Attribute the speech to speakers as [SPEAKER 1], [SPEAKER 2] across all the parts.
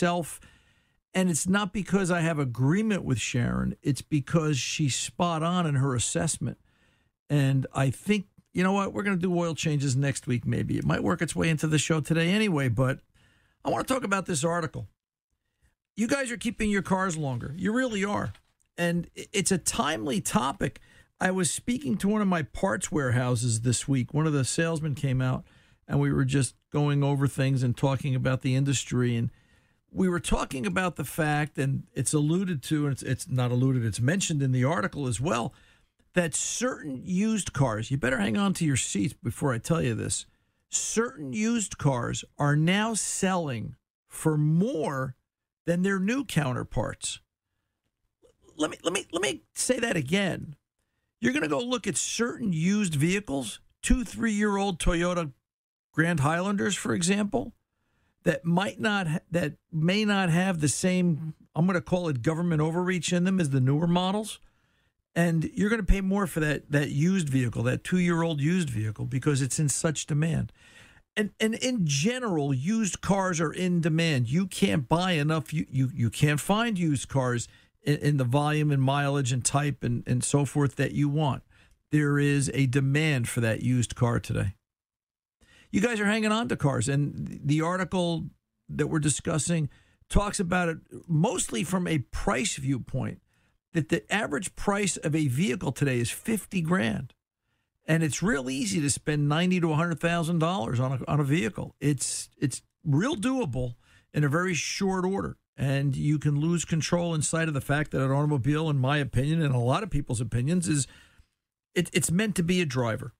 [SPEAKER 1] myself. And it's not because I have agreement with Sharon. It's because she's spot on in her assessment. And I think, you know what, we're going to do oil changes next week maybe. It might work its way into the show today anyway, but I want to talk about this article. You guys are keeping your cars longer. You really are. And it's a timely topic. I was speaking to one of my parts warehouses this week. One of the salesmen came out, and we were just going over things and talking about the industry. And we were talking about the fact, and it's alluded to, and it's not alluded, it's mentioned in the article as well, that certain used cars, you better hang on to your seats before I tell you this, certain used cars are now selling for more than their new counterparts. Let me say that again. You're going to go look at certain used vehicles, 2-3-year-old Toyota Grand Highlanders, for example, that may not have the same, I'm going to call it government overreach in them as the newer models. And you're going to pay more for that used vehicle, that 2-year-old used vehicle, because it's in such demand. And in general, used cars are in demand. You can't buy enough. You can't find used cars in the volume and mileage and type and so forth that you want. There is a demand for that used car today. You guys are hanging on to cars, and the article that we're discussing talks about it mostly from a price viewpoint, that the average price of a vehicle today is $50,000. And it's real easy to spend $90,000 to $100,000 on a vehicle. It's real doable in a very short order. And you can lose control in sight of the fact that an automobile, in my opinion, and a lot of people's opinions, is it's meant to be a driver.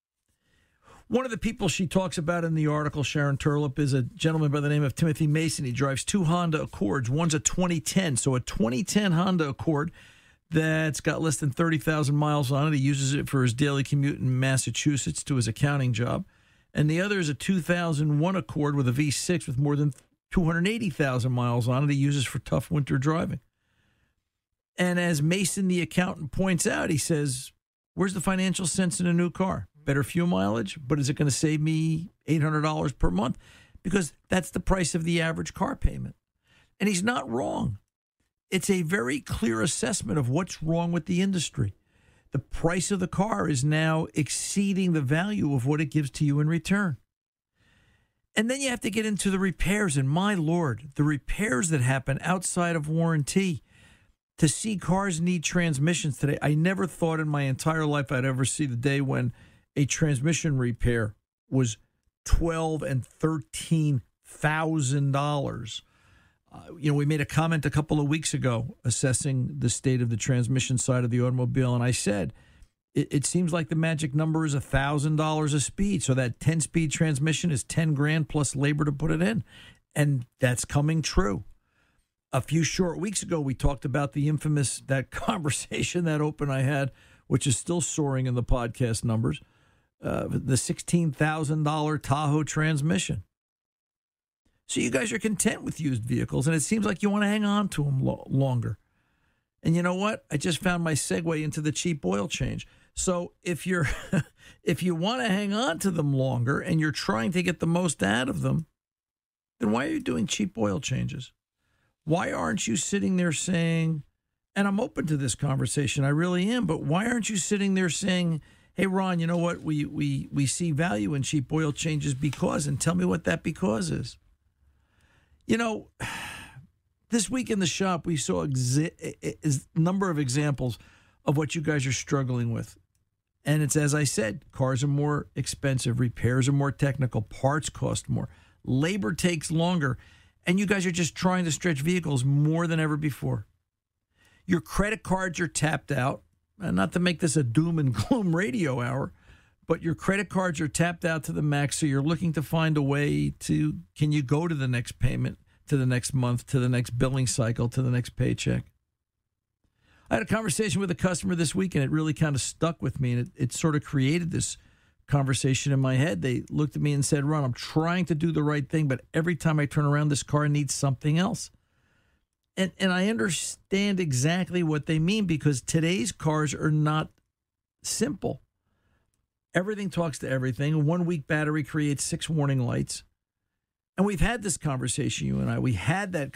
[SPEAKER 1] One of the people she talks about in the article, Sharon Turlip, is a gentleman by the name of Timothy Mason. He drives 2 Honda Accords. One's a 2010. So a 2010 Honda Accord that's got less than 30,000 miles on it. He uses it for his daily commute in Massachusetts to his accounting job. And the other is a 2001 Accord with a V6 with more than 280,000 miles on it. He uses for tough winter driving. And as Mason, the accountant, points out, he says, where's the financial sense in a new car? Better fuel mileage, but is it going to save me $800 per month? Because that's the price of the average car payment. And he's not wrong. It's a very clear assessment of what's wrong with the industry. The price of the car is now exceeding the value of what it gives to you in return. And then you have to get into the repairs. And my Lord, the repairs that happen outside of warranty. To see cars need transmissions today, I never thought in my entire life I'd ever see the day when a transmission repair was $12,000 and $13,000. We made a comment a couple of weeks ago assessing the state of the transmission side of the automobile, and I said it seems like the magic number is $1,000 a speed. So that 10-speed transmission is $10,000 plus labor to put it in, and that's coming true. A few short weeks ago, we talked about the infamous, that conversation, that open I had, which is still soaring in the podcast numbers, the $16,000 Tahoe transmission. So you guys are content with used vehicles, and it seems like you want to hang on to them longer. And you know what? I just found my segue into the cheap oil change. So if you want to hang on to them longer and you're trying to get the most out of them, then why are you doing cheap oil changes? Why aren't you sitting there saying, and I'm open to this conversation, I really am, but why aren't you sitting there saying, hey, Ron, you know what? We see value in cheap oil changes because, and tell me what that because is. This week in the shop, we saw a number of examples of what you guys are struggling with. And it's, as I said, cars are more expensive, repairs are more technical, parts cost more, labor takes longer, and you guys are just trying to stretch vehicles more than ever before. Your credit cards are tapped out. Not to make this a doom and gloom radio hour, but your credit cards are tapped out to the max, so you're looking to find a way to, can you go to the next payment, to the next month, to the next billing cycle, to the next paycheck? I had a conversation with a customer this week, and it really kind of stuck with me, and it sort of created this conversation in my head. They looked at me and said, Ron, I'm trying to do the right thing, but every time I turn around, this car needs something else. And I understand exactly what they mean, because today's cars are not simple. Everything talks to everything. A 1-week battery creates 6 warning lights. And we've had this conversation, you and I. We had that